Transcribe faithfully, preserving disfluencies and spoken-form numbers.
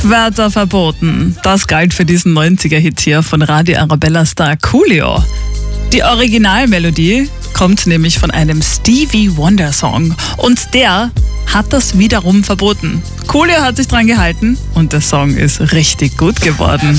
Wörter verboten. Das galt für diesen neunziger-Hit hier von Radio Arabella-Star Coolio. Die Originalmelodie kommt nämlich von einem Stevie Wonder-Song und der hat das wiederum verboten. Coolio hat sich dran gehalten und der Song ist richtig gut geworden.